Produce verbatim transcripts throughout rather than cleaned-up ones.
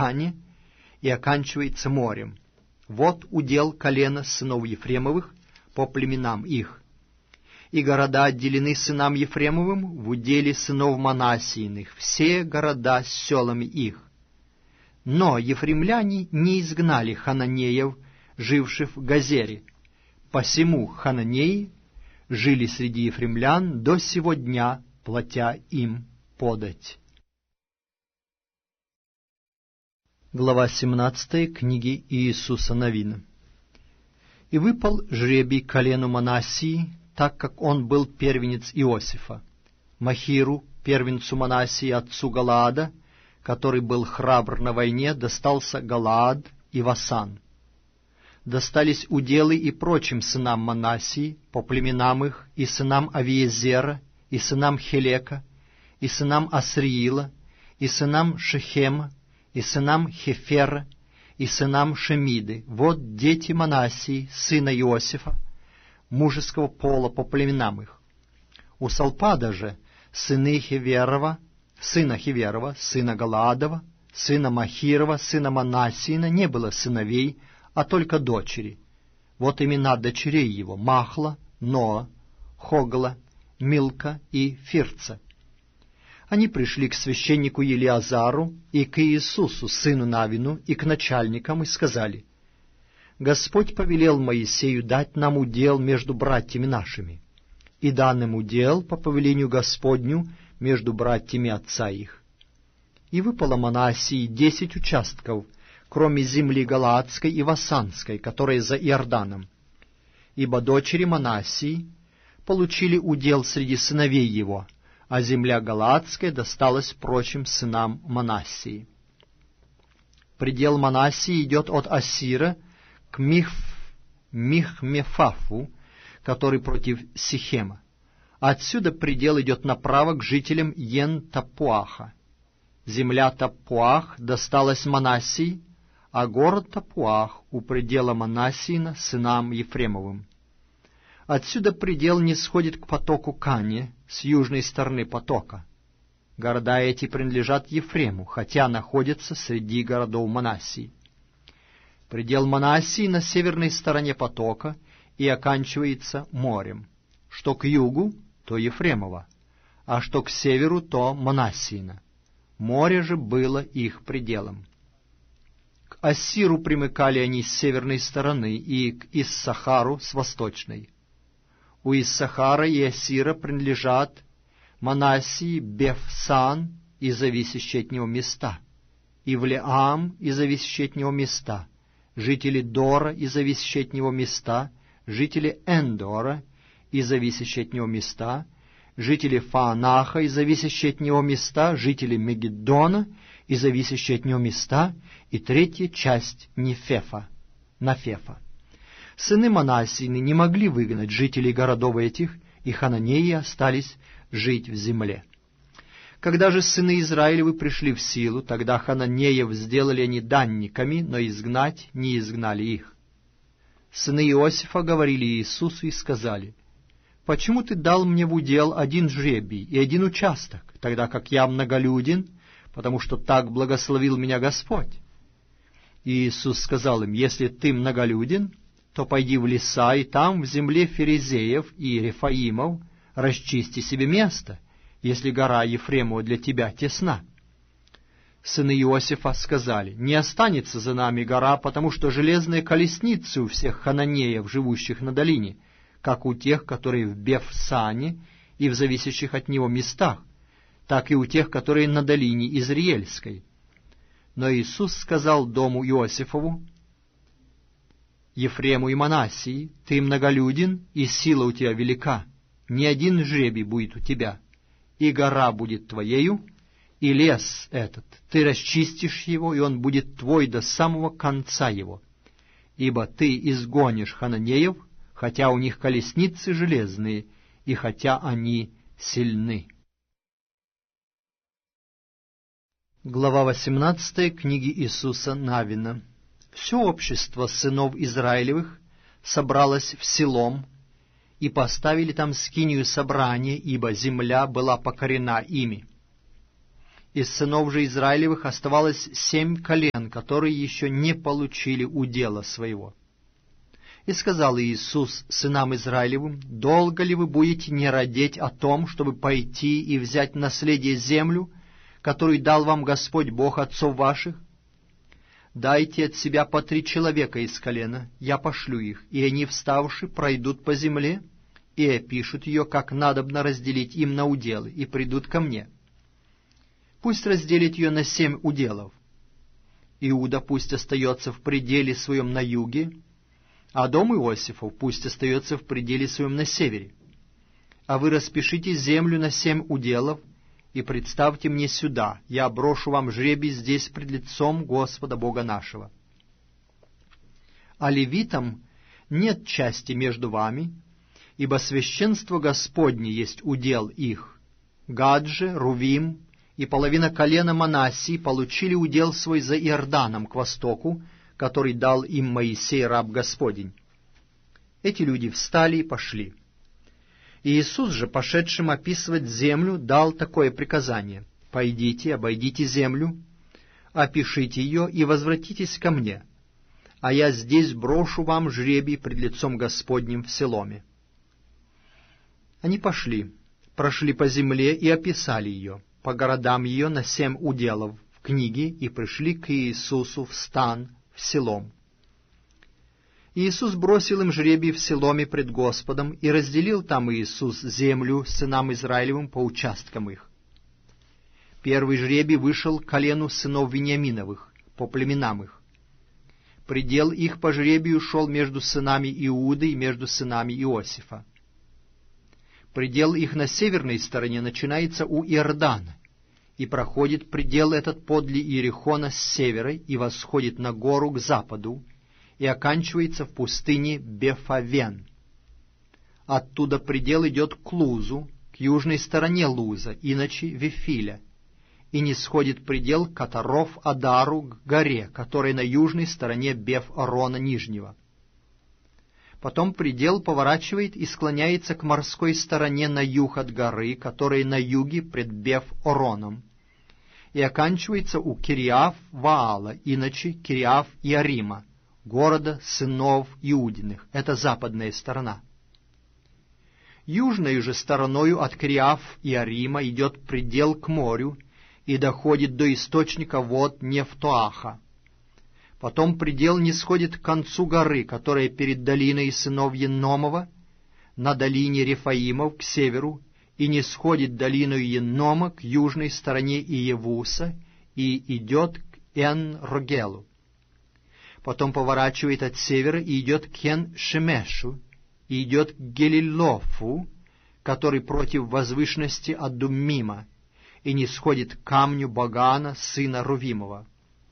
Кане и оканчивается морем. Вот удел колена сынов Ефремовых по племенам их. И города отделены сынам Ефремовым в уделе сынов Манассииных, все города с селами их. Но ефремляне не изгнали хананеев, живших в Газере. Посему хананеи жили среди ефремлян до сего дня, платя им подать. Глава семнадцатая книги Иисуса Навина. И выпал жребий колену Манассии, так как он был первенец Иосифа, Махиру, первенцу Манассии, отцу Галаада, который был храбр на войне, достался Галаад и Васан. Достались уделы и прочим сынам Манассии, по племенам их, и сынам Авиезера, и сынам Хелека, и сынам Асриила, и сынам Шехема, и сынам Хефера, и сынам Шемиды. Вот дети Манассии, сына Иосифа, мужеского пола по племенам их. У Салпада же сыны Хеверова, сына Хеверова, сына Галаадова, сына Махирова, сына Манассиина не было сыновей, а только дочери. Вот имена дочерей его: Махла, Ноа, Хогла, Милка и Фирца. Они пришли к священнику Елиазару и к Иисусу, сыну Навину, и к начальникам, и сказали: Господь повелел Моисею дать нам удел между братьями нашими, и дан им удел по повелению Господню между братьями отца их. И выпало Манассии десять участков, кроме земли Галаадской и Васанской, которые за Иорданом, ибо дочери Манассии получили удел среди сыновей его, а земля Галаадская досталась прочим сынам Манассии. Предел Манассии идет от Ассира к Мих... Михмефафу, который против Сихема. Отсюда предел идет направо к жителям Йен-Тапуаха. Земля Тапуах досталась Манассии, а город Тапуах у предела Манассиина сынам Ефремовым. Отсюда предел не сходит к потоку Кане с южной стороны потока. Города эти принадлежат Ефрему, хотя находятся среди городов Манассии. Предел Манассии на северной стороне потока и оканчивается морем. Что к югу, то Ефремово, а что к северу, то Манассиина. Море же было их пределом. К Ассиру примыкали они с северной стороны и к Иссахару с восточной. У Иссахара и Ассира принадлежат Манассии, Бефсан и зависящие от него места, Ивлеам и зависящие от него места, жители Дора и зависящие от него места, жители Эндора и зависящие от него места, жители Фаанаха и зависящие от него места, жители Мегиддона и зависящие от него места, и третья часть Нефефа, Нафефа. Сыны Манассиины не могли выгнать жителей городов этих, и хананеи остались жить в земле. Когда же сыны Израилевы пришли в силу, тогда хананеев сделали они данниками, но изгнать не изгнали их. Сыны Иосифа говорили Иисусу и сказали: «Почему ты дал мне в удел один жребий и один участок, тогда как я многолюден, потому что так благословил меня Господь?» И Иисус сказал им: «Если ты многолюден, то пойди в леса, и там, в земле Ферезеев и Рефаимов, расчисти себе место, если гора Ефремова для тебя тесна». Сыны Иосифа сказали: «Не останется за нами гора, потому что железные колесницы у всех хананеев, живущих на долине, как у тех, которые в Бефсане и в зависящих от него местах, так и у тех, которые на долине Изриельской». Но Иисус сказал дому Иосифову, Ефрему и Манассии: «Ты многолюден, и сила у тебя велика, ни один жребий будет у тебя, и гора будет твоею, и лес этот, ты расчистишь его, и он будет твой до самого конца его, ибо ты изгонишь хананеев, хотя у них колесницы железные, и хотя они сильны». Глава восемнадцатая книги Иисуса Навина. Все общество сынов Израилевых собралось в Силом, и поставили там скинию собрания, ибо земля была покорена ими. Из сынов же Израилевых оставалось семь колен, которые еще не получили удела своего. И сказал Иисус сынам Израилевым: «Долго ли вы будете не радеть о том, чтобы пойти и взять наследие землю, которую дал вам Господь Бог отцов ваших? Дайте от себя по три человека из колена, я пошлю их, и они, вставши, пройдут по земле и опишут ее, как надобно разделить им на уделы, и придут ко мне. Пусть разделит ее на семь уделов. Иуда пусть остается в пределе своем на юге, а дом Иосифов пусть остается в пределе своем на севере. А вы распишите землю на семь уделов, и представьте мне сюда, я брошу вам жребий здесь пред лицом Господа Бога нашего. А левитам нет части между вами, ибо священство Господне есть удел их. Гад же, Рувим и половина колена Манассии получили удел свой за Иорданом к востоку, который дал им Моисей, раб Господень. Эти люди встали и пошли. И Иисус же, пошедшим описывать землю, дал такое приказание: «Пойдите, обойдите землю, опишите ее и возвратитесь ко мне, а я здесь брошу вам жребий пред лицом Господним в Селоме». Они пошли, прошли по земле и описали ее, по городам ее на семь уделов в книге, и пришли к Иисусу в стан в Селом. Иисус бросил им жребий в Селоме пред Господом, и разделил там Иисус землю сынам Израилевым по участкам их. Первый жребий вышел к колену сынов Вениаминовых, по племенам их. Предел их по жребию шел между сынами Иуды и между сынами Иосифа. Предел их на северной стороне начинается у Иордана, и проходит предел этот подле Иерихона с севера и восходит на гору к западу, и оканчивается в пустыне Бефавен. Оттуда предел идет к Лузу, к южной стороне Луза, иначе Вифиля, и не сходит предел к Атаров-Адару, к горе, которая на южной стороне Беф-Орона Нижнего. Потом предел поворачивает и склоняется к морской стороне на юг от горы, которая на юге пред Беф-Ороном, и оканчивается у Кириаф-Ваала, иначе Кириаф-Иарима, города сынов Иудиных. Это западная сторона. Южной же стороною от Кириаф-Иарима идет предел к морю и доходит до источника вод Нефтоаха. Потом предел не сходит к концу горы, которая перед долиной сынов Еномова, на долине Рефаимов к северу, и не сходит долиною Енома к южной стороне Иевуса, и идет к Эн-Рогелу. Потом поворачивает от севера и идет к Ен-Шемешу, и идет к Гелилофу, который против возвышенности Адуммима, и не сходит к камню Багана, сына Рувимова.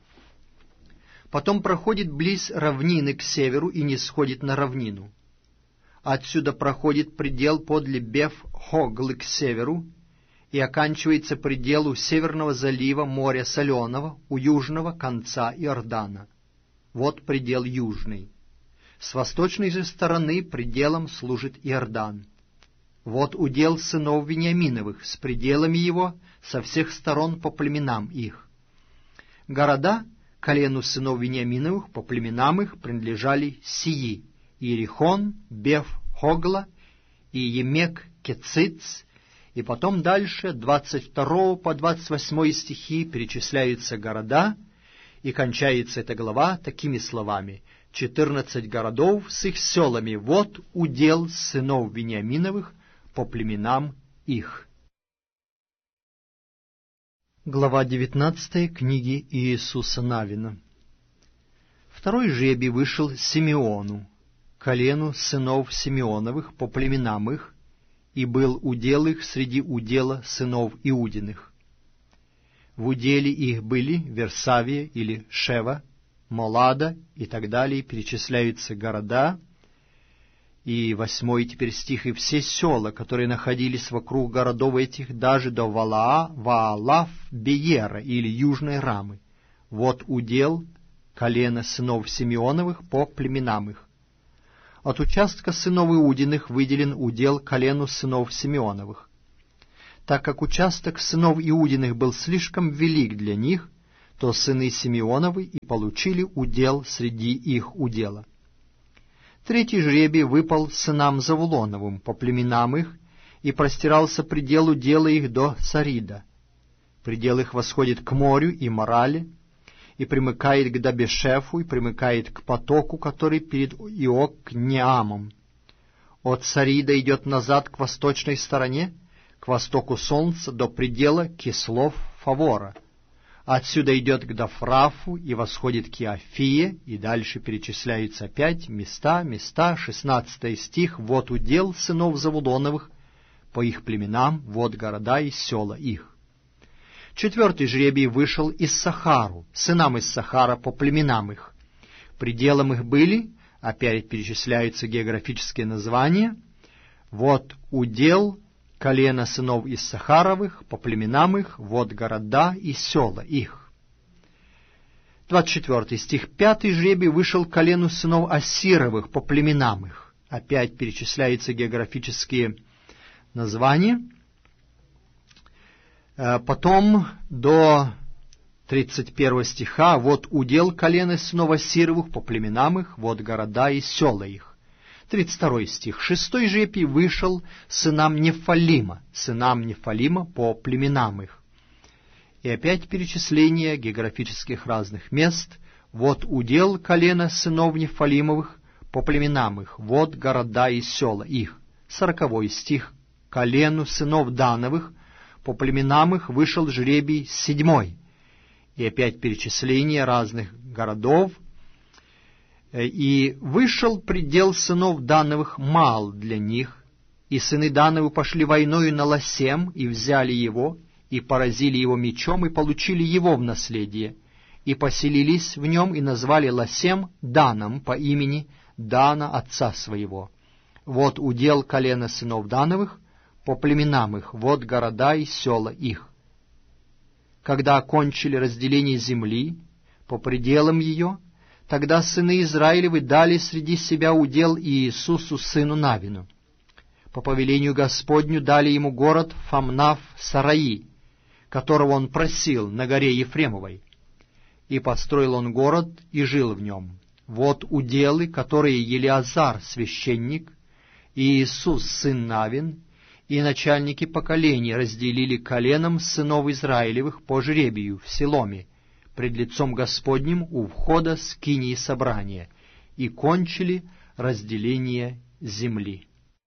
Потом проходит близ равнины к северу и не сходит на равнину. Отсюда проходит предел подле Беф-Хоглы к северу, и оканчивается предел у северного залива моря Соленого, у южного конца Иордана. Вот предел южный. С восточной же стороны пределом служит Иордан. Вот удел сынов Вениаминовых, с пределами его, со всех сторон по племенам их. Города колену сынов Вениаминовых по племенам их принадлежали сии: Иерихон, Беф-Хогла и Емек-Кециц, и потом дальше, двадцать второго по двадцать восьмой стихи, перечисляются города, и кончается эта глава такими словами: четырнадцать городов с их селами, вот удел сынов Вениаминовых по племенам их. Глава девятнадцатая книги Иисуса Навина. Второй жребий вышел Симеону, колену сынов Симеоновых по племенам их, и был удел их среди удела сынов Иудиных. В уделе их были Версавия или Шева, Молада и так далее, перечисляются города, и восьмой теперь стих: и все села, которые находились вокруг городов этих, даже до Валаа, Ваалав, Беера или Южной Рамы. Вот удел колена сынов Симеоновых по племенам их. От участка сынов Иудиных выделен удел колену сынов Симеоновых. Так как участок сынов Иудиных был слишком велик для них, то сыны Симеоновы и получили удел среди их удела. Третий жребий выпал сынам Завулоновым по племенам их, и простирался предел удела их до Сарида. Предел их восходит к морю и Морале, и примыкает к Дабешефу, и примыкает к потоку, который перед Иокнеамом. От Сарида идет назад к восточной стороне, к востоку солнца, до предела Кислов-Фавора. Отсюда идет к Дафрафу и восходит к Иофие, и дальше перечисляются опять места, места, шестнадцатый стих, вот удел сынов Завулоновых, по их племенам, вот города и села их. Четвертый жребий вышел из Сахару, сынам из Сахара по племенам их. Пределом их были, опять перечисляются географические названия, вот удел колена сынов из Сахаровых по племенам их, вот города и села их. Двадцать четвертый стих. Пятый жребий вышел колену сынов Ассировых по племенам их. Опять перечисляются географические названия. Потом до тридцать первого стиха, вот удел колена сынов Ассировых по племенам их, вот города и села их. тридцать второй стих. Шестой жребий вышел сынам Нефалима, сынам Нефалима по племенам их. И опять перечисление географических разных мест. Вот удел колена сынов Нефалимовых по племенам их, вот города и села их. Сороковой стих. Колену сынов Дановых по племенам их вышел жребий седьмой. И опять перечисление разных городов. И вышел предел сынов Дановых мал для них, и сыны Дановы пошли войною на Ласем, и взяли его, и поразили его мечом, и получили его в наследие, и поселились в нем, и назвали Ласем Даном по имени Дана отца своего. Вот удел колена сынов Дановых по племенам их, вот города и села их. Когда окончили разделение земли по пределам ее, тогда сыны Израилевы дали среди себя удел Иисусу сыну Навину. По повелению Господню дали ему город Фамнав-Сараи, которого он просил на горе Ефремовой. И построил он город и жил в нем. Вот уделы, которые Елиазар, священник, и Иисус, сын Навин, и начальники поколений разделили коленом сынов Израилевых по жребию в Силоме, пред лицом Господним у входа скинии собрания, и кончили разделение земли.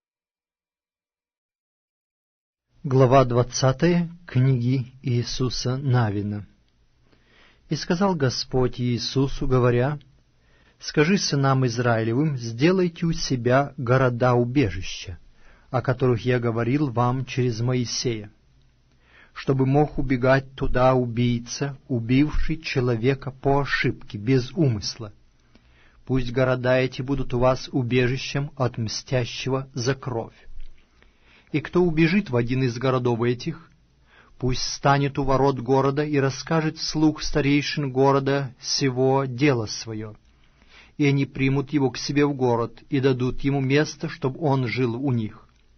Глава двадцатая книги Иисуса Навина. И сказал Господь Иисусу, говоря: «Скажи сынам Израилевым, сделайте у себя города-убежища, о которых я говорил вам через Моисея, чтобы мог убегать туда убийца, убивший человека по ошибке, без умысла. Пусть города эти будут у вас убежищем от мстящего за кровь. И кто убежит в один из городов этих, пусть станет у ворот города и расскажет вслух старейшин города сего дело свое, и они примут его к себе в город и дадут ему место, чтобы он жил у них.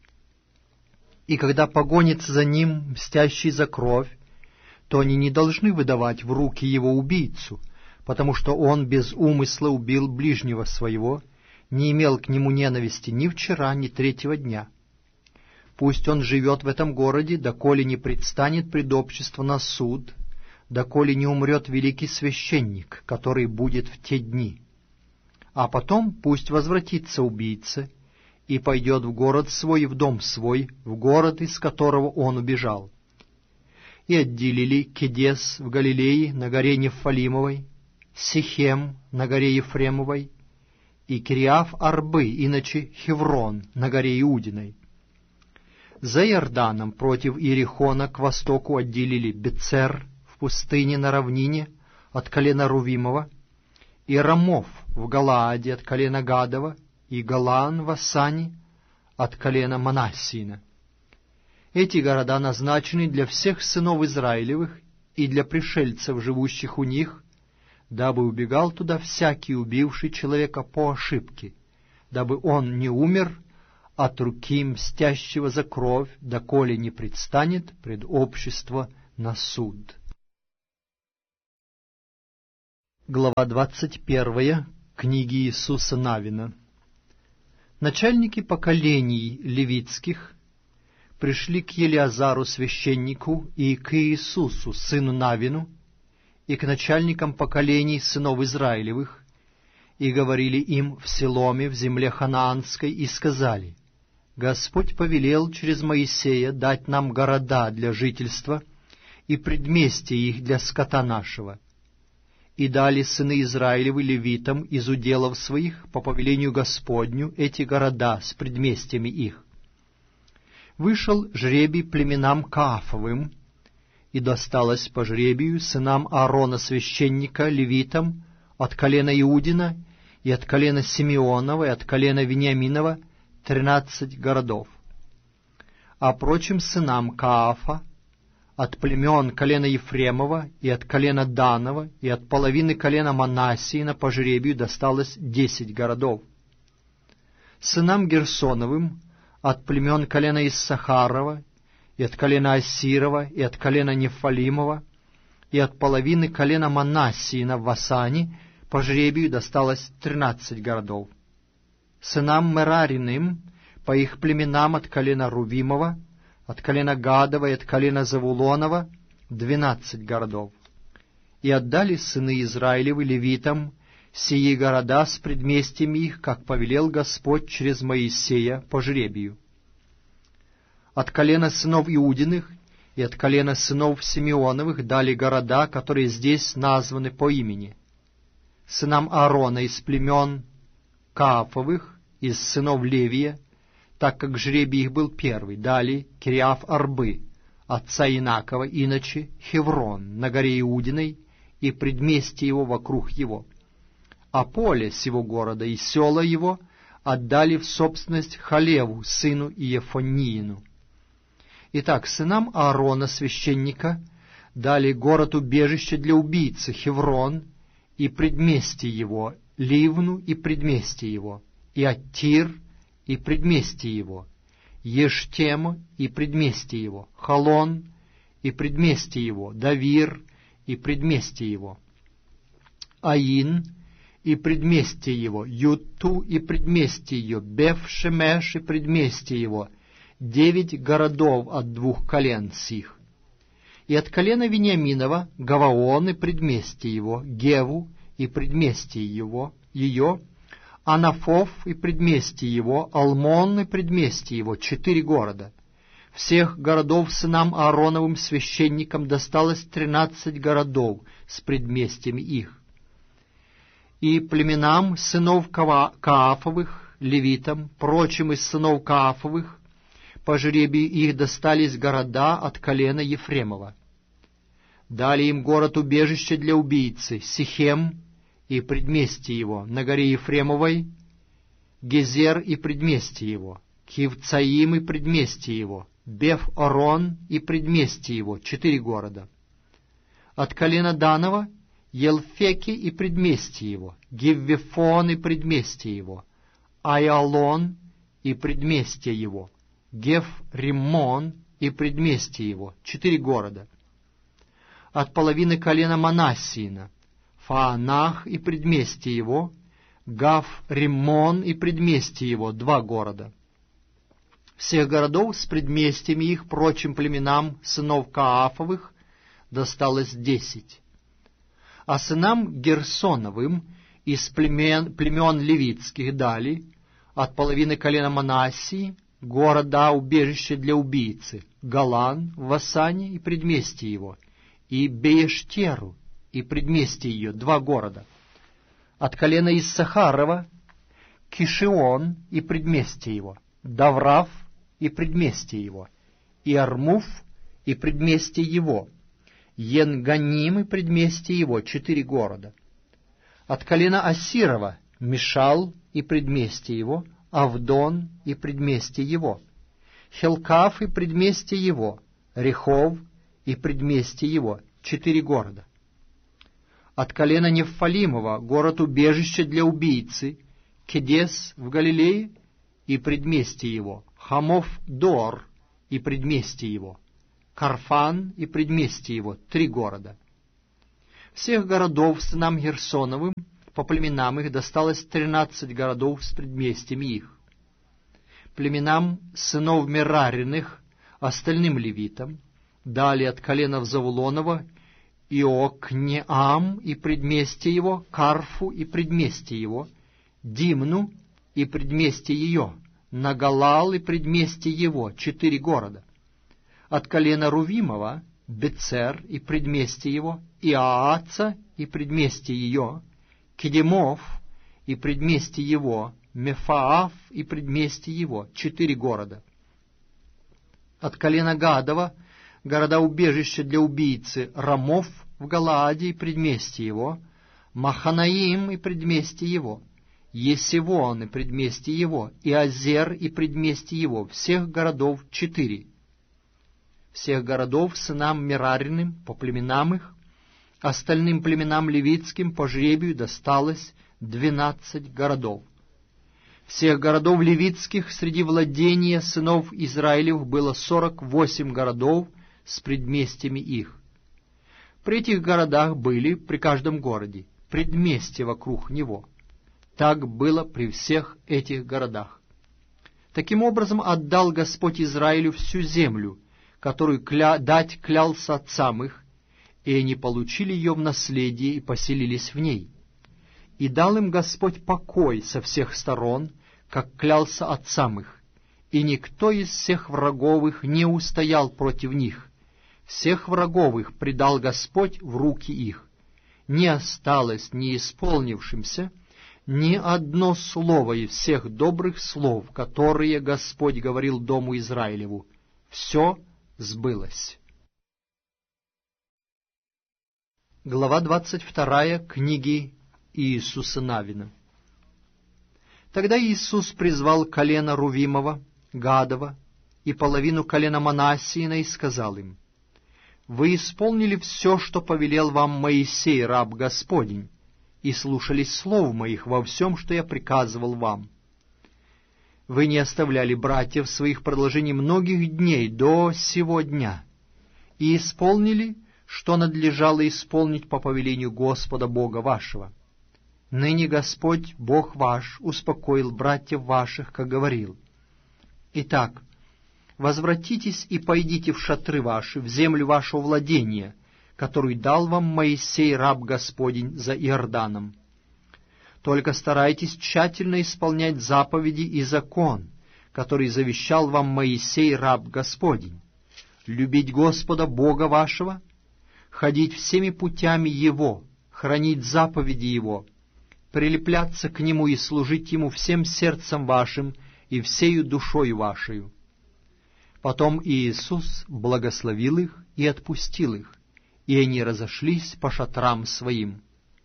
И когда погонится за ним мстящий за кровь, то они не должны выдавать в руки его убийцу, потому что он без умысла убил ближнего своего, не имел к нему ненависти ни вчера, ни третьего дня. Пусть он живет в этом городе, доколе не предстанет пред общество на суд, доколе не умрет великий священник, который будет в те дни. А потом пусть возвратится убийца и пойдет в город свой и в дом свой, в город, из которого он убежал. И отделили Кедес в Галилее на горе Нефалимовой, Сихем на горе Ефремовой и Кириаф-Арбы, иначе Хеврон на горе Иудиной. За Иорданом против Иерихона к востоку отделили Бецер в пустыне на равнине от колена Рувимова, и Рамов в Галааде от колена Гадова, и Галаан в Асане от колена Манассиина. Эти города назначены для всех сынов Израилевых и для пришельцев, живущих у них, дабы убегал туда всякий, убивший человека по ошибке, дабы он не умер от руки мстящего за кровь, доколе не предстанет пред общество на суд. Глава двадцать первая. Книги Иисуса Навина. Начальники поколений левитских пришли к Елиазару священнику и к Иисусу, сыну Навину, и к начальникам поколений сынов Израилевых, и говорили им в Силоме, в земле ханаанской, и сказали: «Господь повелел через Моисея дать нам города для жительства и предместья их для скота нашего. И дали сыны Израилевы левитам из уделов своих по повелению Господню эти города с предместьями их. Вышел жребий племенам Каафовым, и досталось по жребию сынам Аарона священника, левитам, от колена Иудина, и от колена Симеонова, и от колена Вениаминова тринадцать городов. А прочим сынам Каафа, от племен колена Ефремова, и от колена Данова, и от половины колена Манассиина по жребию досталось десять городов. Сынам Герсоновым, от племен колена Иссахарова, и от колена Ассирова, и от колена Нефалимова, и от половины колена Манассиина в Васане по жребию досталось тринадцать городов. Сынам Мерариным, по их племенам от колена Рувимова, от колена Гадова и от колена Завулонова двенадцать городов. И отдали сыны Израилевы левитам сии города с предместьями их, как повелел Господь через Моисея по жребию. От колена сынов Иудиных и от колена сынов Симеоновых дали города, которые здесь названы по имени. Сынам Аарона из племен Каафовых, из сынов Левия, так как жребий их был первый, дали Кириаф-Арбы, отца Инакова, иначе Хеврон на горе Иудиной и предместье его вокруг его. А поле сего города и села его отдали в собственность Халеву, сыну Иефониину. Итак, сынам Аарона, священника, дали город-убежище для убийцы Хеврон и предместье его, Ливну и предместье его, и Аттир и предместье его, Ештему и предместье его, Халон и предместье его, Давир и предместье его, Аин и предместье его, Юту и предместье ее, Беф-Шемеш и предместье его, девять городов от двух колен сих. И от колена Вениаминова Гаваон и предместье его, Геву и предместье его, ее, Анафов и предместье его, Алмон и предместье его, четыре города. Всех городов сынам Аароновым священникам досталось тринадцать городов с предместьями их. И племенам сынов Каафовых, левитам, прочим из сынов Каафовых, по жребию их достались города от колена Ефремова. Дали им город-убежище для убийцы, Сихем и предместье его, на горе Ефремовой, Гезер и предместье его, Кивцаим и предместье его, Беф-Орон и предместье его, четыре города. От колена Данова Елфеки и предместье его, Гиввефон и предместье его, Айалон и предместье его, Геф-Риммон и предместье его, четыре города. От половины колена Манассиина Фаанах и предместье его, Гав-Риммон и предместье его, два города. Всех городов с предместьями их прочим племенам сынов Каафовых досталось десять. А сынам Герсоновым из племен, племен левитских дали от половины колена Манассии города убежище для убийцы, Галан в Васане и предместье его, и Беештеру и предместье ее, два города. От колена Иссахарова Кишион и предместье его, Даврав и предместье его, и Армуф и предместье его, Енганим и предместье его, четыре города. От колена Ассирова Мишал и предместье его, Авдон и предместье его, Хелкаф и предместье его, Рехов и предместье его, четыре города. От колена Нефалимова город-убежище для убийцы, Кедес в Галилее и предместье его, Хамов-Дор и предместье его, Карфан и предместье его, три города. Всех городов сынам Герсоновым по племенам их досталось тринадцать городов с предместьями их. Племенам сынов Мерариных, остальным левитам, дали от коленов Завулонова Иокнеам и предместье его, Карфу и предместье его, Димну и предместье ее, Нагалал и предместье его, четыре города. От колена Рувимова Бецер и предместье его, Иааца и предместье ее, Кедемов и предместье его, Мефаав и предместье его, четыре города. От колена Гадова города-убежища для убийцы Рамов в Галааде и предместье его, Маханаим и предместье его, Есивон и предместье его, и Азер и предместье его, всех городов четыре. Всех городов сынам Мерариным по племенам их, остальным племенам левитским по жребию досталось двенадцать городов. Всех городов левитских среди владения сынов Израилев было сорок восемь городов с предместьями их. При этих городах были при каждом городе предместья вокруг него. Так было при всех этих городах. Таким образом отдал Господь Израилю всю землю, которую кля... дать клялся отцам их, и они получили ее в наследие и поселились в ней. И дал им Господь покой со всех сторон, как клялся отцам их, и никто из всех врагов их не устоял против них. Всех врагов их предал Господь в руки их. Не осталось не исполнившимся ни одно слово из всех добрых слов, которые Господь говорил дому Израилеву. Все сбылось. Глава двадцать вторая книги Иисуса Навина. Тогда Иисус призвал колено Рувимова, Гадова и половину колена Манассиина и сказал им: «Вы исполнили все, что повелел вам Моисей, раб Господень, и слушались слов моих во всем, что я приказывал вам. Вы не оставляли братьев своих в продолжении многих дней до сего дня, и исполнили, что надлежало исполнить по повелению Господа Бога вашего. Ныне Господь, Бог ваш, успокоил братьев ваших, как говорил. Итак, возвратитесь и пойдите в шатры ваши, в землю вашего владения, которую дал вам Моисей, раб Господень, за Иорданом. Только старайтесь тщательно исполнять заповеди и закон, который завещал вам Моисей, раб Господень, любить Господа Бога вашего, ходить всеми путями Его, хранить заповеди Его, прилепляться к Нему и служить Ему всем сердцем вашим и всею душою вашею». Потом Иисус благословил их и отпустил их, и они разошлись по шатрам своим.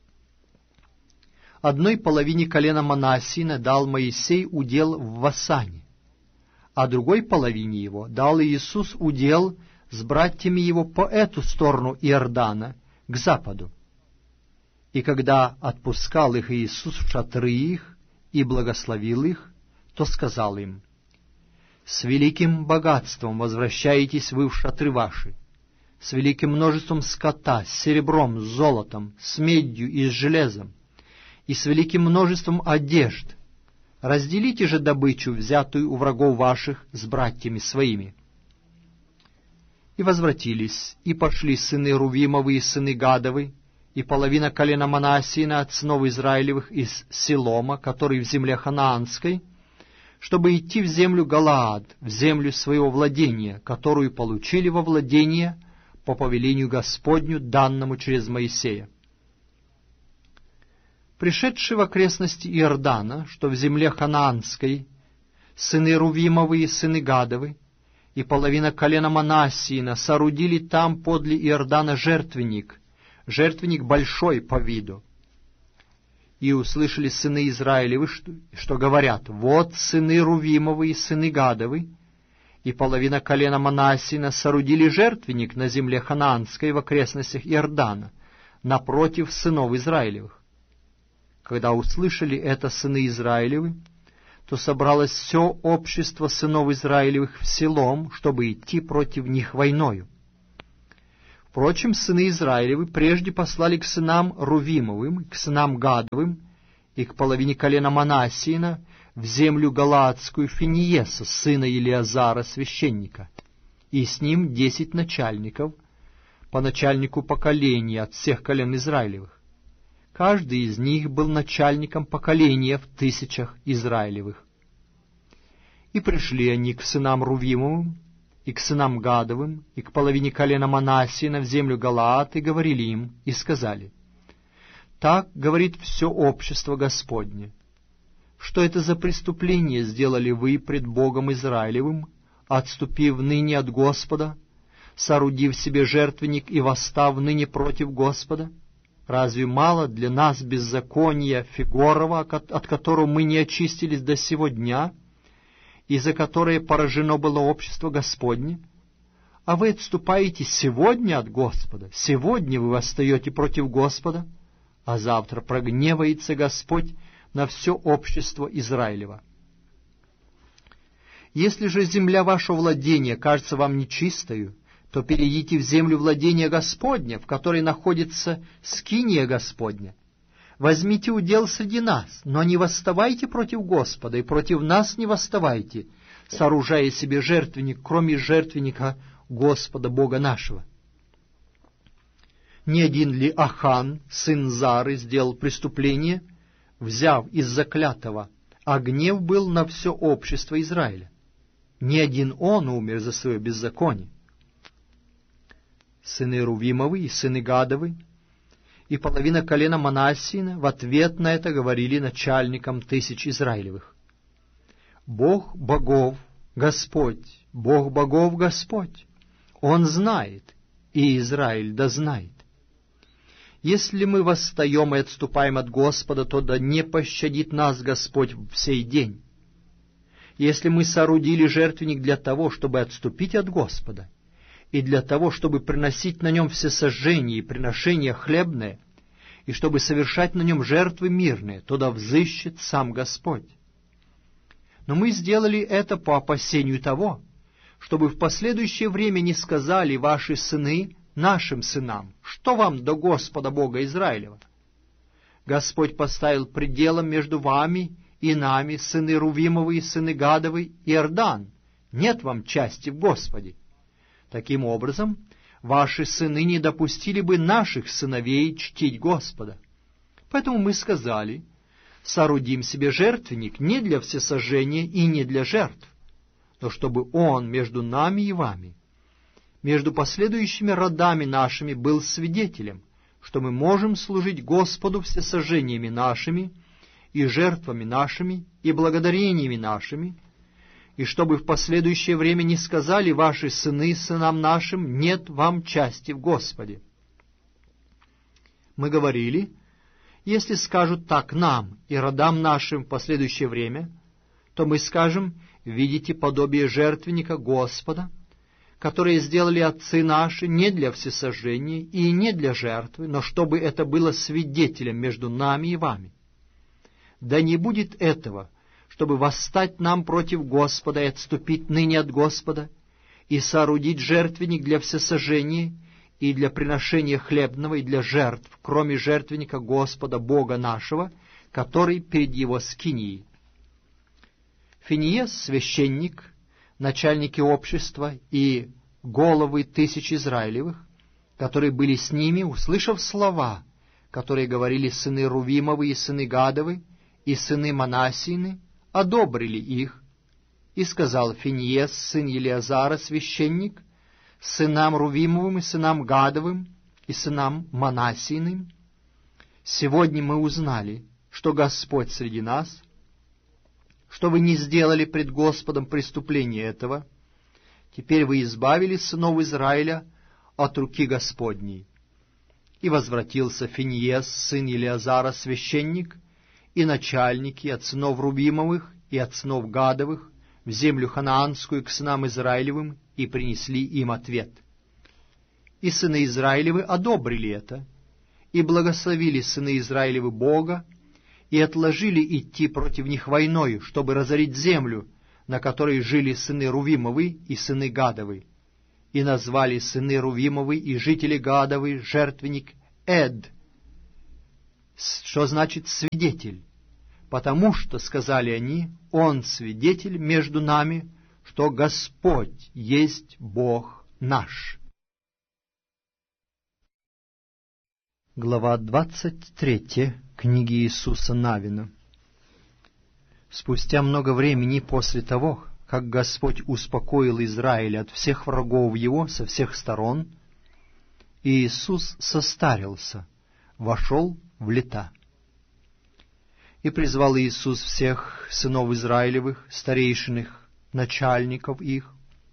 Одной половине колена Манассиина дал Моисей удел в Васане, а другой половине его дал Иисус удел с братьями его по эту сторону Иордана, к западу. И когда отпускал их Иисус в шатры их и благословил их, то сказал им: «С великим богатством возвращаетесь вы в шатры ваши, с великим множеством скота, с серебром, с золотом, с медью и с железом, и с великим множеством одежд. Разделите же добычу, взятую у врагов ваших, с братьями своими». И возвратились, и пошли сыны Рувимовы и сыны Гадовы, и половина колена Манассиина от сынов Израилевых из Силома, который в земле Ханаанской, чтобы идти в землю Галаад, в землю своего владения, которую получили во владение по повелению Господню, данному через Моисея. Пришедшие в окрестности Иордана, что в земле Ханаанской, сыны Рувимовы и сыны Гадовы, и половина колена Манассиина соорудили там подле Иордана жертвенник, жертвенник большой по виду. И услышали сыны Израилевы, что, что говорят: «Вот сыны Рувимовы и сыны Гадовы, и половина колена Манассиина соорудили жертвенник на земле Ханаанской в окрестностях Иордана, напротив сынов Израилевых». Когда услышали это сыны Израилевы, то собралось все общество сынов Израилевых в Силом, чтобы идти против них войною. Впрочем, сыны Израилевы прежде послали к сынам Рувимовым, к сынам Гадовым и к половине колена Манассиина в землю Галаадскую Финиеса, сына Елиазара, священника, и с ним десять начальников, по начальнику поколения от всех колен Израилевых. Каждый из них был начальником поколения в тысячах Израилевых. И пришли они к сынам Рувимовым, и к сынам Гадовым, и к половине колена Манассиина в землю Галаад, и говорили им, и сказали: «Так говорит все общество Господне. Что это за преступление сделали вы пред Богом Израилевым, отступив ныне от Господа, соорудив себе жертвенник и восстав ныне против Господа? Разве мало для нас беззакония Фигорова, от которого мы не очистились до сего дня, и за которое поражено было общество Господне? А вы отступаете сегодня от Господа, сегодня вы восстаете против Господа, а завтра прогневается Господь на все общество Израилева. Если же земля вашего владения кажется вам нечистою, то перейдите в землю владения Господня, в которой находится скиния Господня. Возьмите удел среди нас, но не восставайте против Господа, и против нас не восставайте, сооружая себе жертвенник, кроме жертвенника Господа Бога нашего. Не один ли Ахан, сын Зары, сделал преступление, взяв из заклятого, а гнев был на все общество Израиля? Не один он умер за свое беззаконие. Сыны Рувимовы и сыны Гадовы и половина колена Манассиина в ответ на это говорили начальникам тысяч Израилевых: «Бог богов, Господь, Бог богов, Господь, Он знает, и Израиль да знает. Если мы восстаем и отступаем от Господа, то да не пощадит нас Господь в сей день. Если мы соорудили жертвенник для того, чтобы отступить от Господа, и для того, чтобы приносить на нем всесожжения и приношения хлебные, и чтобы совершать на нем жертвы мирные, то да взыщет сам Господь. Но мы сделали это по опасению того, чтобы в последующее время не сказали ваши сыны нашим сынам: что вам до Господа Бога Израилева? Господь поставил пределом между вами и нами, сыны Рувимовы и сыны Гадовы, Иордан, нет вам части в Господе. Таким образом, ваши сыны не допустили бы наших сыновей чтить Господа. Поэтому мы сказали: соорудим себе жертвенник не для всесожжения и не для жертв, но чтобы он между нами и вами, между последующими родами нашими, был свидетелем, что мы можем служить Господу всесожжениями нашими, и жертвами нашими, и благодарениями нашими, и чтобы в последующее время не сказали ваши сыны сынам нашим: нет вам части в Господе. Мы говорили: если скажут так нам и родам нашим в последующее время, то мы скажем: видите подобие жертвенника Господа, которые сделали отцы наши не для всесожжения и не для жертвы, но чтобы это было свидетелем между нами и вами. Да не будет этого, чтобы восстать нам против Господа и отступить ныне от Господа, и соорудить жертвенник для всесожжения и для приношения хлебного и для жертв, кроме жертвенника Господа Бога нашего, который перед Его скинией. Финиес, священник, начальники общества и головы тысяч Израилевых, которые были с ними, услышав слова, которые говорили сыны Рувимовы и сыны Гадовы и сыны Манассиины, одобрили их, и сказал Финиес, сын Елиазара, священник, сынам Рувимовым и сынам Гадовым и сынам Манассииным: сегодня мы узнали, что Господь среди нас, что вы не сделали пред Господом преступления этого. Теперь вы избавили сынов Израиля от руки Господней. И возвратился Финиес, сын Елиазара, священник, и начальники от сынов Рувимовых и от сынов Гадовых в землю ханаанскую к сынам Израилевым, и принесли им ответ. И сыны Израилевы одобрили это, и благословили сыны Израилевы Бога, и отложили идти против них войною, чтобы разорить землю, на которой жили сыны Рувимовы и сыны Гадовы. И назвали сыны Рувимовы и жители Гадовы жертвенник Эд, что значит «свидетель», потому что, сказали они, он свидетель между нами, что Господь есть Бог наш. Глава двадцать третья книги Иисуса Навина. Спустя много времени после того, как Господь успокоил Израиль от всех врагов его со всех сторон, Иисус состарился, вошел в лета. И призвал Иисус всех сынов Израилевых, старейшин их, начальников их,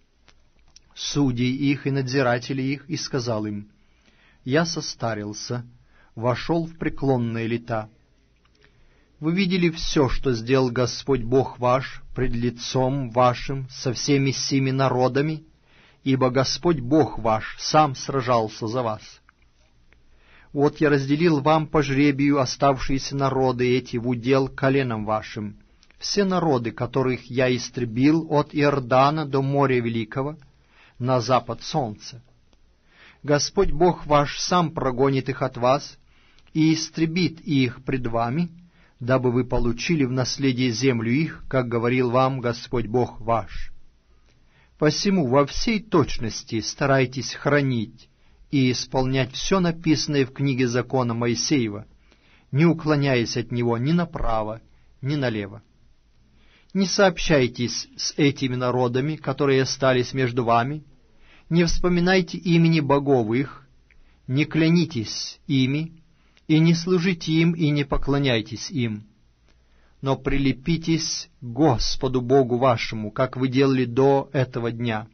судей их и надзирателей их, и сказал им: «Я состарился, вошел в преклонные лета. Вы видели все, что сделал Господь Бог ваш пред лицом вашим со всеми сими народами, ибо Господь Бог ваш сам сражался за вас. Вот я разделил вам по жребию оставшиеся народы эти в удел коленам вашим, все народы, которых я истребил от Иордана до моря Великого, на запад солнца. Господь Бог ваш сам прогонит их от вас и истребит их пред вами, дабы вы получили в наследие землю их, как говорил вам Господь Бог ваш. Посему во всей точности старайтесь хранить и исполнять все написанное в книге закона Моисеева, не уклоняясь от него ни направо, ни налево. Не сообщайтесь с этими народами, которые остались между вами, не вспоминайте имени богов их, не клянитесь ими, и не служите им, и не поклоняйтесь им, но прилепитесь к Господу Богу вашему, как вы делали до этого дня.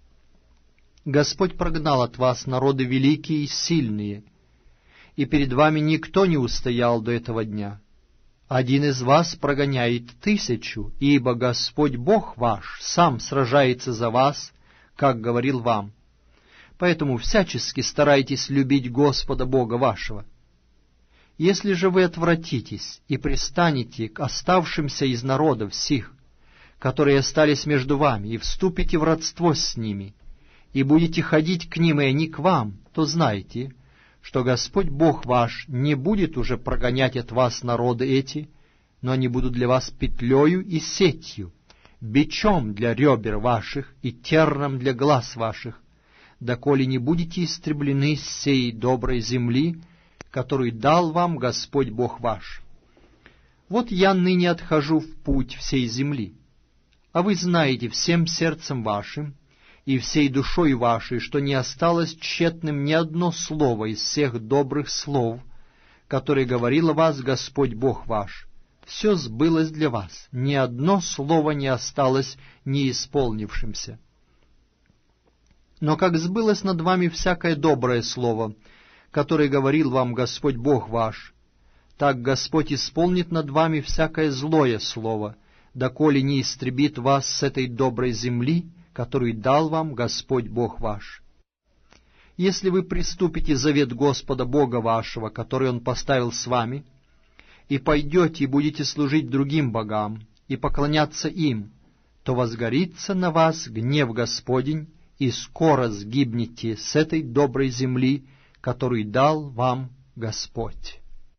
Господь прогнал от вас народы великие и сильные, и перед вами никто не устоял до этого дня. Один из вас прогоняет тысячу, ибо Господь Бог ваш сам сражается за вас, как говорил вам. Поэтому всячески старайтесь любить Господа Бога вашего. Если же вы отвратитесь и пристанете к оставшимся из народов сих, которые остались между вами, и вступите в родство с ними, и будете ходить к ним, и они к вам, то знайте, что Господь Бог ваш не будет уже прогонять от вас народы эти, но они будут для вас петлею и сетью, бичом для ребер ваших и терном для глаз ваших, доколе не будете истреблены с сей доброй земли, который дал вам Господь Бог ваш. Вот я ныне отхожу в путь всей земли, а вы знаете всем сердцем вашим и всей душой вашей, что не осталось тщетным ни одно слово из всех добрых слов, которые говорил о вас Господь Бог ваш. Все сбылось для вас, ни одно слово не осталось неисполнившимся. Но как сбылось над вами всякое доброе слово, который говорил вам Господь Бог ваш, так Господь исполнит над вами всякое злое слово, доколе не истребит вас с этой доброй земли, которую дал вам Господь Бог ваш. Если вы приступите завет Господа Бога вашего, который Он поставил с вами, и пойдете и будете служить другим богам, и поклоняться им, то возгорится на вас гнев Господень, и скоро сгибнете с этой доброй земли, который дал вам Господь.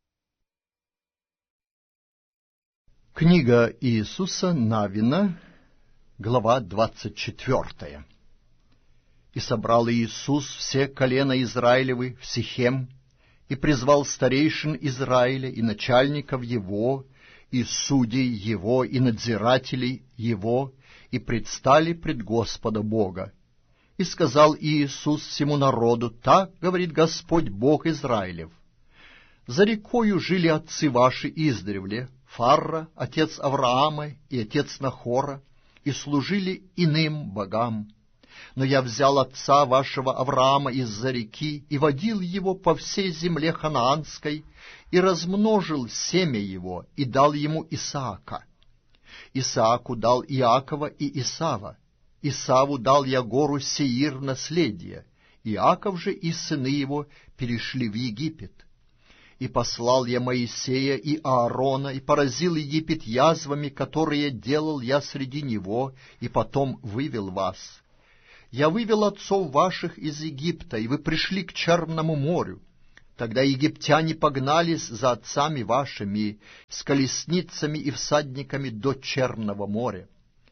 Книга Иисуса Навина, глава двадцать четвертая. «И собрал Иисус все колена Израилевы в Сихем, и призвал старейшин Израиля и начальников его, и судей его, и надзирателей его, и предстали пред Господа Бога. И сказал Иисус всему народу: так говорит Господь Бог Израилев: за рекою жили отцы ваши издревле, Фарра, отец Авраама, и отец Нахора, и служили иным богам. Но я взял отца вашего Авраама из-за реки и водил его по всей земле ханаанской, и размножил семя его, и дал ему Исаака. Исааку дал Иакова и Исава. Исаву дал я гору Сеир наследие, Иаков же и сыны его перешли в Египет. И послал я Моисея и Аарона, и поразил Египет язвами, которые делал я среди него, и потом вывел вас. Я вывел отцов ваших из Египта, и вы пришли к Черному морю. Тогда египтяне погнались за отцами вашими с колесницами и всадниками до Черного моря.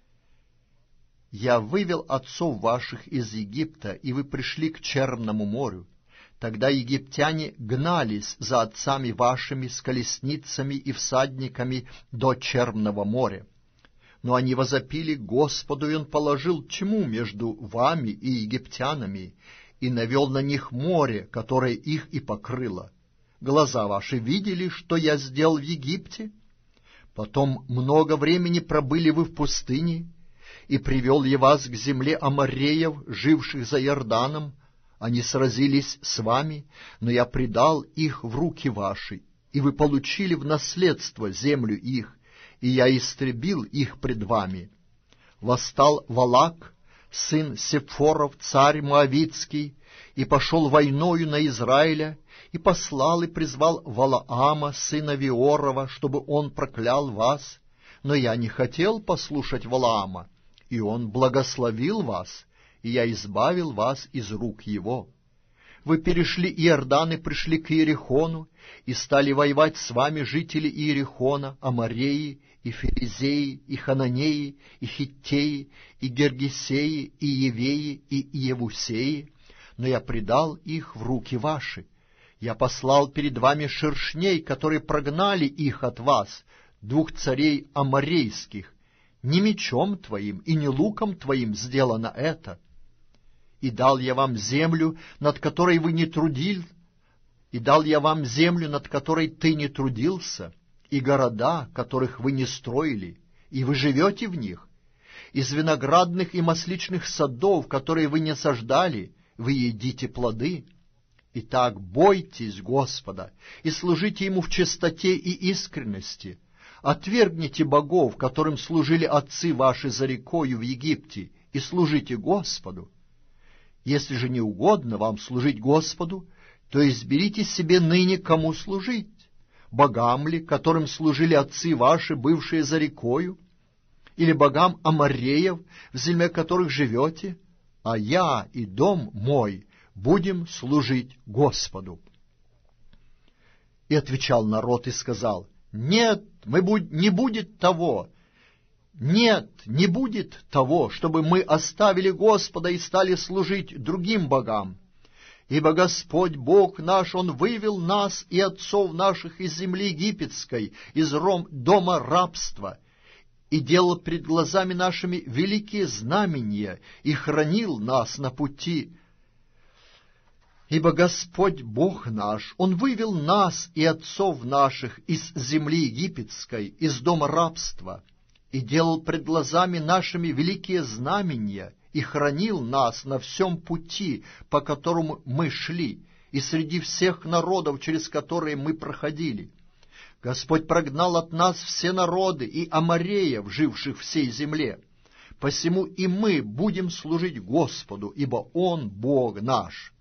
Я вывел отцов ваших из Египта, и вы пришли к Черному морю. Тогда египтяне гнались за отцами вашими с колесницами и всадниками до Черного моря. Но они возопили Господу, и Он положил тьму между вами и египтянами, и навел на них море, которое их и покрыло. Глаза ваши видели, что я сделал в Египте? Потом много времени пробыли вы в пустыне, и привел я вас к земле амореев, живших за Иорданом. Они сразились с вами, но я предал их в руки ваши, и вы получили в наследство землю их, и я истребил их пред вами. Восстал Валак, сын Сепфоров, царь Моавицкий, и пошел войною на Израиля, и послал и призвал Валаама, сына Виорова, чтобы он проклял вас. Но я не хотел послушать Валаама, и он благословил вас, и я избавил вас из рук его. Вы перешли Иордан и пришли к Иерихону, и стали воевать с вами жители Иерихона, Амореи, и Ферезеи, и Хананеи, и Хиттеи, и Гергесеи, и Евеи, и Иевусеи, но я предал их в руки ваши. Я послал перед вами шершней, которые прогнали их от вас, двух царей аморейских. Не мечом твоим и не луком твоим сделано это. И дал я вам землю, над которой вы не трудили, и дал я вам землю, над которой ты не трудился, и города, которых вы не строили, и вы живете в них. Из виноградных и масличных садов, которые вы не саждали, вы едите плоды. Итак, бойтесь Господа и служите Ему в чистоте и искренности. Отвергните богов, которым служили отцы ваши за рекою в Египте, и служите Господу. Если же не угодно вам служить Господу, то изберите себе ныне, кому служить, богам ли, которым служили отцы ваши, бывшие за рекою, или богам амореев, в земле которых живете, а я и дом мой будем служить Господу. И отвечал народ и сказал: нет, мы будь, не будет того, нет, не будет того, чтобы мы оставили Господа и стали служить другим богам. Ибо Господь Бог наш, Он вывел нас и отцов наших из земли египетской, из ром, дома рабства, и делал пред глазами нашими великие знамения, и хранил нас на пути. Ибо Господь Бог наш, Он вывел нас и отцов наших из земли египетской, из дома рабства, и делал пред глазами нашими великие знамения, и хранил нас на всем пути, по которому мы шли, и среди всех народов, через которые мы проходили. Господь прогнал от нас все народы и амореев, живших в сей земле. Посему и мы будем служить Господу, ибо Он Бог наш.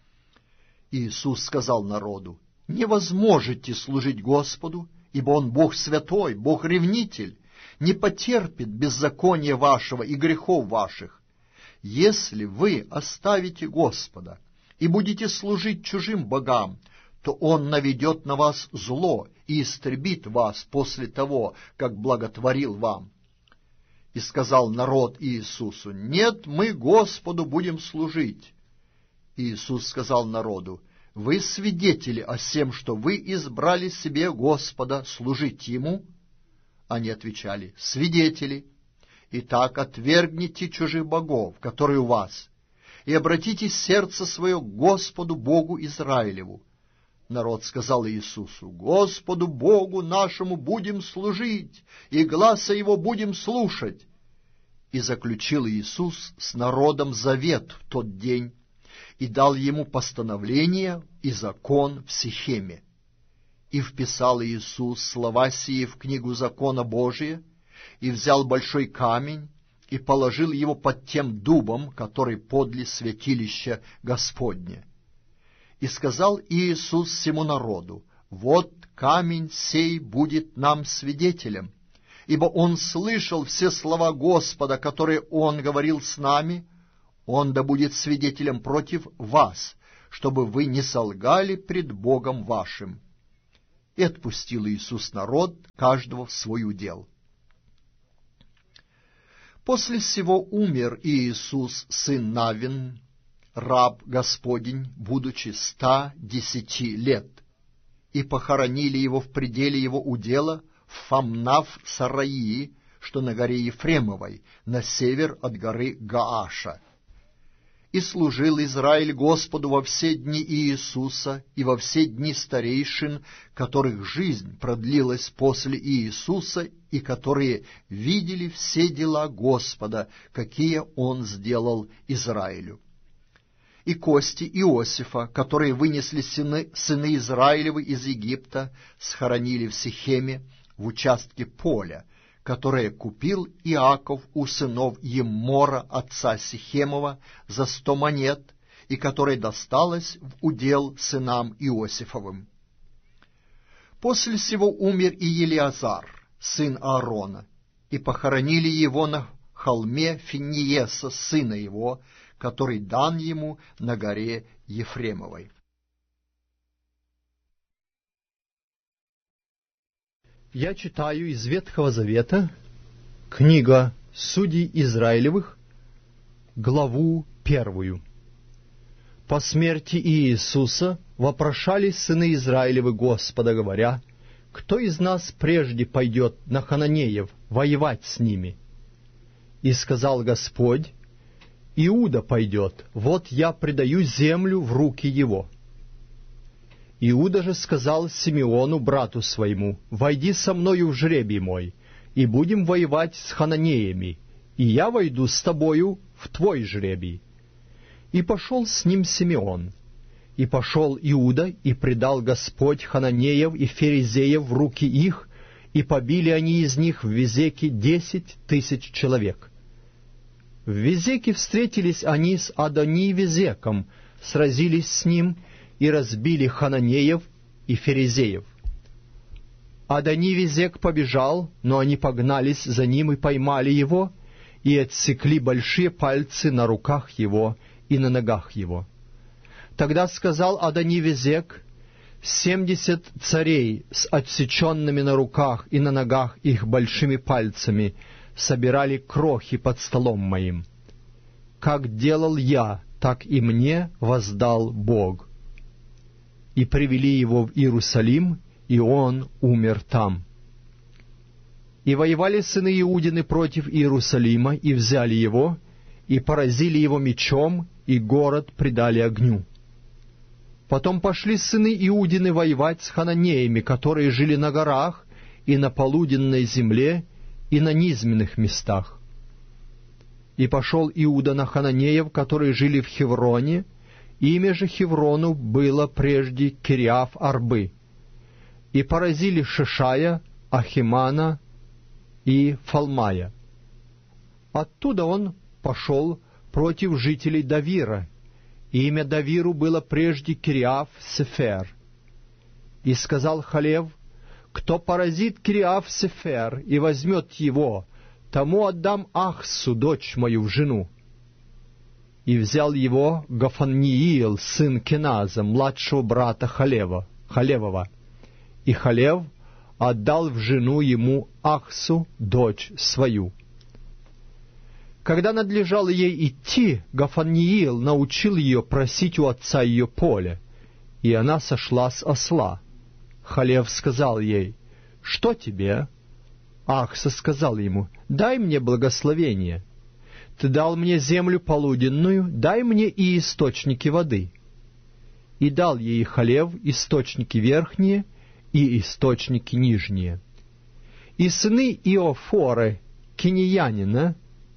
Иисус сказал народу: не возможете служить Господу, ибо Он Бог святой, Бог ревнитель, не потерпит беззакония вашего и грехов ваших. Если вы оставите Господа и будете служить чужим богам, то Он наведет на вас зло и истребит вас после того, как благотворил вам. И сказал народ Иисусу: нет, мы Господу будем служить. Иисус сказал народу: вы свидетели о сем, что вы избрали себе Господа служить Ему? Они отвечали: свидетели. Итак, отвергните чужих богов, которые у вас, и обратите сердце свое к Господу Богу Израилеву. Народ сказал Иисусу: Господу Богу нашему будем служить, и гласа Его будем слушать. И заключил Иисус с народом завет в тот день, и дал ему постановление и закон в Сихеме. И вписал Иисус слова сии в книгу закона Божия, и взял большой камень, и положил его под тем дубом, который подле святилища Господня. И сказал Иисус всему народу: вот камень сей будет нам свидетелем, ибо он слышал все слова Господа, которые он говорил с нами, он да будет свидетелем против вас, чтобы вы не солгали пред Богом вашим». И отпустил Иисус народ, каждого в свой удел. После сего умер Иисус, сын Навин, раб Господень, будучи ста десяти лет, и похоронили его в пределе его удела в Фамнав-Сараии, что на горе Ефремовой, на север от горы Гааша. И служил Израиль Господу во все дни Иисуса и во все дни старейшин, которых жизнь продлилась после Иисуса, и которые видели все дела Господа, какие Он сделал Израилю. И кости Иосифа, которые вынесли сыны, сыны Израилевы из Египта, схоронили в Сихеме, в участке поля, которое купил Иаков у сынов Еммора, отца Сихемова, за сто монет, и которое досталось в удел сынам Иосифовым. После сего умер и Елиазар, сын Аарона, и похоронили его на холме Финиеса, сына его, который дан ему на горе Ефремовой. Я читаю из Ветхого Завета, книга Судей Израилевых, главу первую. По смерти Иисуса вопрошали сыны Израилевы Господа, говоря: «Кто из нас прежде пойдет на хананеев воевать с ними?» И сказал Господь: «Иуда пойдет, вот я предаю землю в руки его». Иуда же сказал Симеону, брату своему: «Войди со мною в жребий мой, и будем воевать с хананеями, и я войду с тобою в твой жребий». И пошел с ним Симеон. И пошел Иуда, и предал Господь хананеев и ферезеев в руки их, и побили они из них в Везеке десять тысяч человек. В Везеке встретились они с Адони-Везеком, сразились с ним и разбили хананеев и ферезеев. Адони-Везек побежал, но они погнались за ним и поймали его, и отсекли большие пальцы на руках его и на ногах его. Тогда сказал Адони-Везек: «Семьдесят царей с отсеченными на руках и на ногах их большими пальцами собирали крохи под столом моим. Как делал я, так и мне воздал Бог». И привели его в Иерусалим, и он умер там. И воевали сыны Иудины против Иерусалима, и взяли его, и поразили его мечом, и город предали огню. Потом пошли сыны Иудины воевать с хананеями, которые жили на горах, и на полуденной земле, и на низменных местах. И пошел Иуда на хананеев, которые жили в Хевроне. Имя же Хеврону было прежде Кириаф-Арбы. И поразили Шишая, Ахимана и Фалмая. Оттуда он пошел против жителей Давира. Имя Давиру было прежде Кириаф-Сефер. И сказал Халев: «Кто поразит Кириаф-Сефер и возьмет его, тому отдам Ахсу, дочь мою, в жену». И взял его Гафанниил, сын Кеназа, младшего брата Халева, Халевова. И Халев отдал в жену ему Ахсу, дочь свою. Когда надлежало ей идти, Гафанниил научил ее просить у отца ее поле, и она сошла с осла. Халев сказал ей: «Что тебе?» Ахса сказал ему: «Дай мне благословение. Ты дал мне землю полуденную, дай мне и источники воды». И дал ей Халев источники верхние и источники нижние. И сыны Иофоры, кинеянина,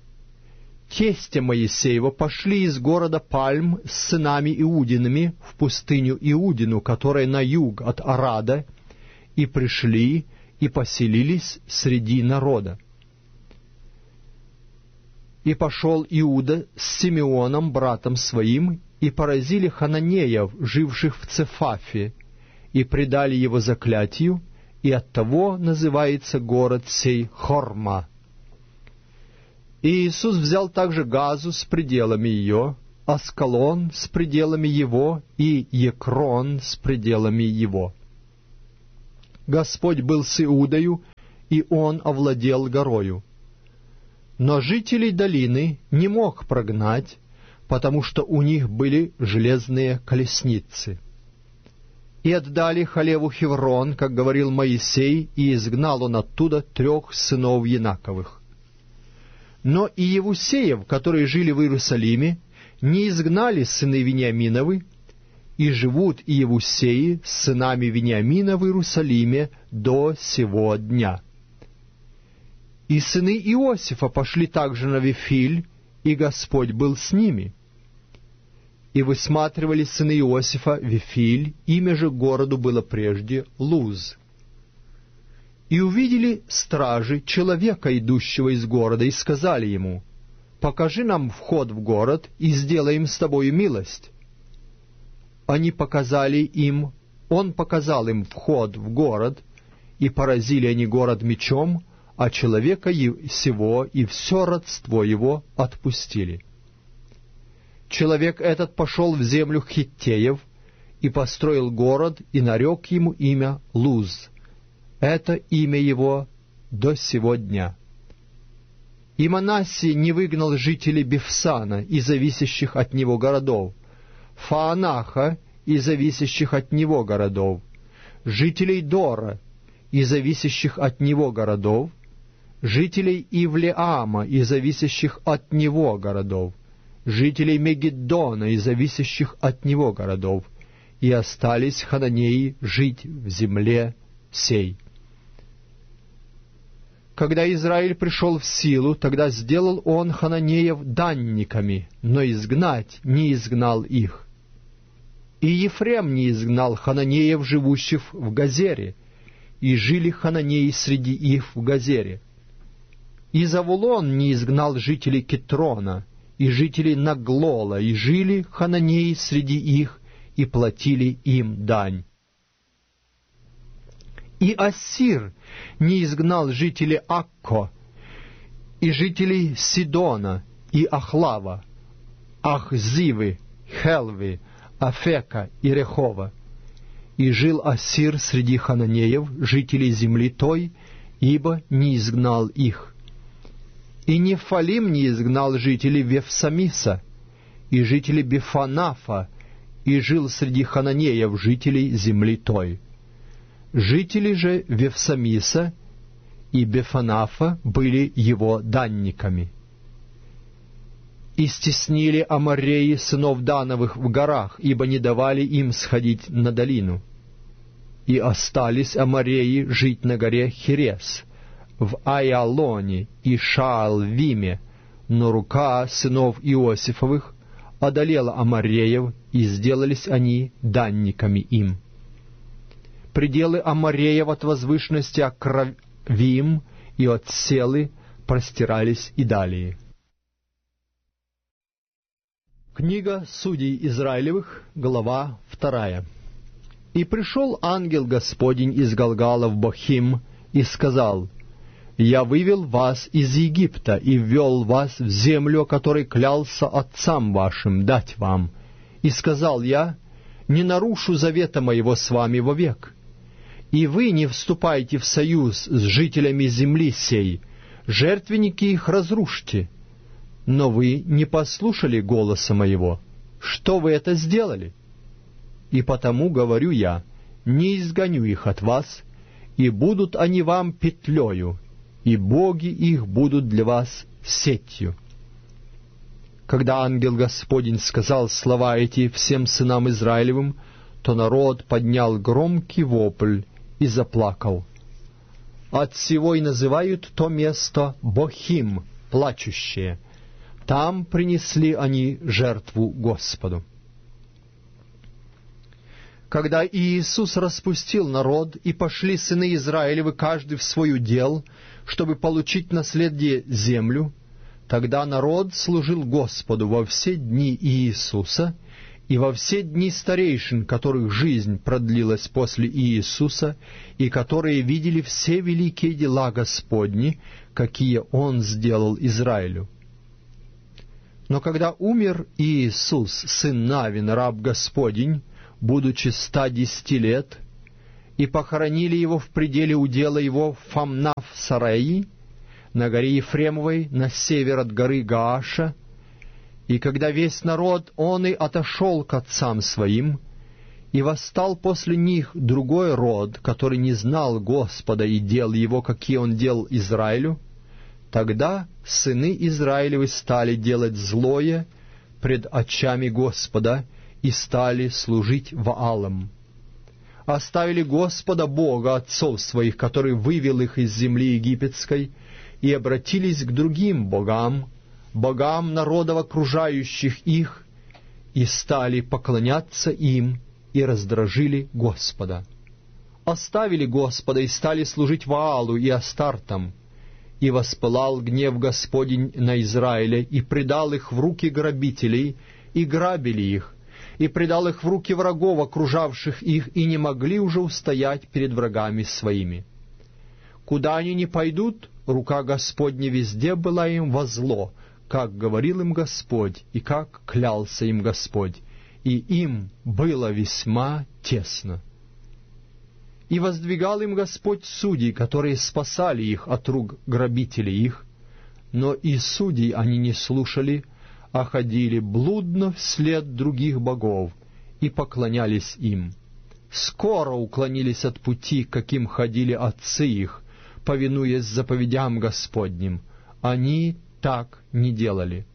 тестя Моисеева, пошли из города Пальм с сынами Иудиными в пустыню Иудину, которая на юг от Арада, и пришли и поселились среди народа. И пошел Иуда с Симеоном, братом своим, и поразили хананеев, живших в Цефафе, и предали его заклятию, и оттого называется город сей Хорма. И Иисус взял также Газу с пределами ее, Аскалон с пределами его и Екрон с пределами его. Господь был с Иудою, и он овладел горою. Но жителей долины не мог прогнать, потому что у них были железные колесницы. И отдали Халеву Хеврон, как говорил Моисей, и изгнал он оттуда трех сынов Янаковых. Но и Евусеев, которые жили в Иерусалиме, не изгнали сыны Вениаминовы, и живут и Евусеи с сынами Вениамина в Иерусалиме до сего дня. И сыны Иосифа пошли также на Вифиль, и Господь был с ними. И высматривали сыны Иосифа Вифиль, имя же городу было прежде Луз. И увидели стражи человека, идущего из города, и сказали ему: «Покажи нам вход в город, и сделаем с тобою милость». Они показали им, он показал им вход в город, и поразили они город мечом, а человека сего и все родство его отпустили. Человек этот пошел в землю Хиттеев и построил город, и нарек ему имя Луз. Это имя его до сего дня. И Манассий не выгнал жителей Бефсана и зависящих от него городов, Фаанаха и зависящих от него городов, жителей Дора и зависящих от него городов, жителей Ивлеама и зависящих от него городов, жителей Мегиддона и зависящих от него городов, и остались хананеи жить в земле сей. Когда Израиль пришел в силу, тогда сделал он хананеев данниками, но изгнать не изгнал их. И Ефрем не изгнал хананеев, живущих в Газере, и жили хананеи среди их в Газере. И Завулон не изгнал жителей Китрона, и жителей Наглола, и жили хананеи среди их, и платили им дань. И Ассир не изгнал жителей Акко, и жителей Сидона, и Ахлава, Ахзивы, Хелвы, Афека и Рехова. И жил Ассир среди хананеев, жителей земли той, ибо не изгнал их. И Нефалим не изгнал жителей Вефсамиса, и жителей Бефанафа, и жил среди хананеев, жителей земли той. Жители же Вефсамиса и Бефанафа были его данниками. И стеснили амореи сынов Дановых в горах, ибо не давали им сходить на долину. И остались амореи жить на горе Херес, в Айалоне и Шаалвиме, но рука сынов Иосифовых одолела амореев, и сделались они данниками им. Пределы амореев от возвышенности Акравим и от Селы простирались и далее. Книга Судей Израилевых, глава вторая. «И пришел ангел Господень из Галгала в Бохим и сказал: Я вывел вас из Египта и ввел вас в землю, о которой клялся отцам вашим дать вам. И сказал я: не нарушу завета моего с вами вовек. И вы не вступайте в союз с жителями земли сей, жертвенники их разрушьте. Но вы не послушали голоса моего. Что вы это сделали? И потому говорю я: не изгоню их от вас, и будут они вам петлею, и боги их будут для вас сетью». Когда ангел Господень сказал слова эти всем сынам Израилевым, то народ поднял громкий вопль и заплакал. Отсего и называют то место Бохим, плачущее. Там принесли они жертву Господу. Когда Иисус распустил народ, и пошли сыны Израилевы каждый в свой удел, чтобы получить наследие землю, тогда народ служил Господу во все дни Иисуса, и во все дни старейшин, которых жизнь продлилась после Иисуса, и которые видели все великие дела Господни, какие Он сделал Израилю. Но когда умер Иисус, сын Навин, раб Господень, будучи ста десяти лет, и похоронили его в пределе удела его в Фамнав-Сараи, на горе Ефремовой, на север от горы Гааша, и когда весь народ, он и отошел к отцам своим, и восстал после них другой род, который не знал Господа и дел его, какие он делал Израилю, тогда сыны Израилевы стали делать злое пред очами Господа и стали служить Ваалам. Оставили Господа Бога отцов своих, который вывел их из земли египетской, и обратились к другим богам, богам народов окружающих их, и стали поклоняться им, и раздражили Господа. Оставили Господа и стали служить Ваалу и Астартам, и воспылал гнев Господень на Израиля, и предал их в руки грабителей, и грабили их, и предал их в руки врагов, окружавших их, и не могли уже устоять перед врагами своими. Куда они ни пойдут, рука Господня везде была им во зло, как говорил им Господь, и как клялся им Господь, и им было весьма тесно. И воздвигал им Господь судей, которые спасали их от рук грабителей их, но и судей они не слушали, а ходили блудно вслед других богов и поклонялись им. Скоро уклонились от пути, каким ходили отцы их, повинуясь заповедям Господним. Они так не делали.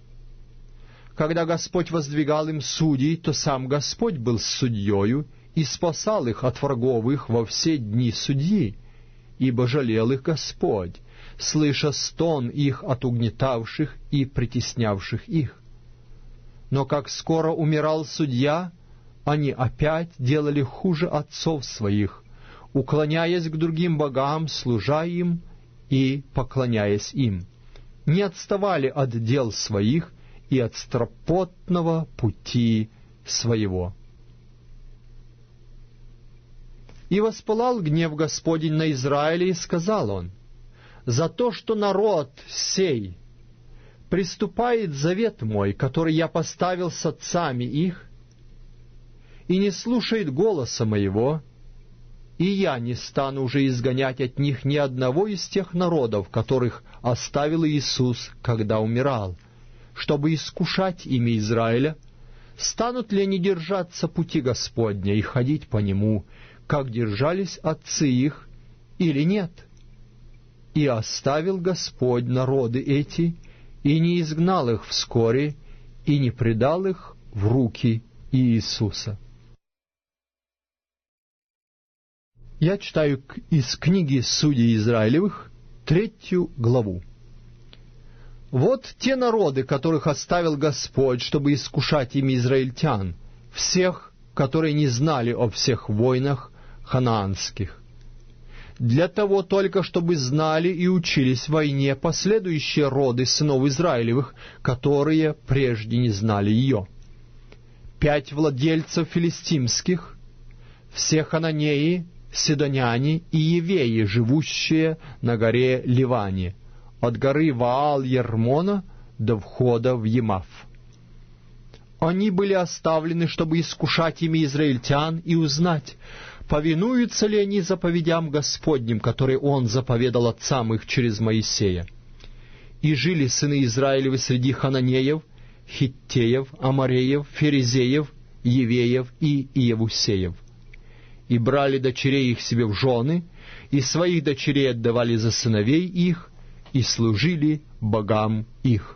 Когда Господь воздвигал им судей, то сам Господь был судьею и спасал их от врагов их во все дни судьи, ибо жалел их Господь, слыша стон их от угнетавших и притеснявших их. Но как скоро умирал судья, они опять делали хуже отцов своих, уклоняясь к другим богам, служа им и поклоняясь им, не отставали от дел своих и от стропотного пути своего. И воспылал гнев Господень на Израиле, и сказал он: «За то, что народ сей приступает завет мой, который я поставил с отцами их, и не слушает голоса моего, и я не стану уже изгонять от них ни одного из тех народов, которых оставил Иисус, когда умирал, чтобы искушать имя Израиля, станут ли они держаться пути Господня и ходить по нему, как держались отцы их, или нет? И оставил Господь народы эти, и не изгнал их вскоре, и не предал их в руки Иисуса». Я читаю из книги Судей Израилевых, третью главу. «Вот те народы, которых оставил Господь, чтобы искушать ими израильтян, всех, которые не знали о всех войнах ханаанских, для того только, чтобы знали и учились войне последующие роды сынов Израилевых, которые прежде не знали ее. Пять владельцев филистимских, все хананеи, сидоняне и евеи, живущие на горе Ливане, от горы Ваал-Ермона до входа в Емаф. Они были оставлены, чтобы искушать ими израильтян и узнать, повинуются ли они заповедям Господним, которые Он заповедал отцам их через Моисея. И жили сыны Израилевы среди хананеев, хиттеев, амореев, ферезеев, евеев и иевусеев. И брали дочерей их себе в жены, и своих дочерей отдавали за сыновей их, и служили богам их.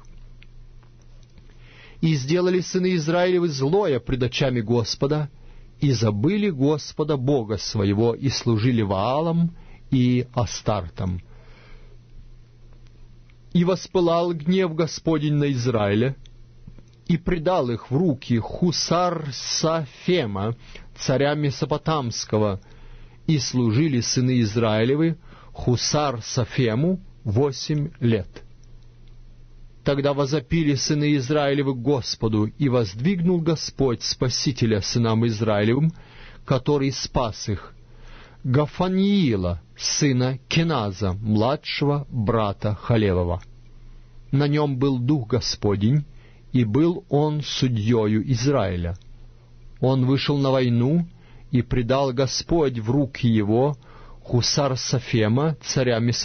И сделали сыны Израилевы злое пред очами Господа, и забыли Господа Бога своего, и служили Ваалам и Астартам. И воспылал гнев Господень на Израиля, и предал их в руки Хусар-Сафема, царя Месопотамского, и служили сыны Израилевы Хусар-Сафему восемь лет. Тогда возопили сыны Израилевы к Господу, и воздвигнул Господь Спасителя сынам Израилевым, который спас их, Гафаниила, сына Кеназа, младшего брата Халевова. На нем был Дух Господень, и был он судьею Израиля. Он вышел на войну, и предал Господь в руки его Хусар-Сафема, царя Месопотамии,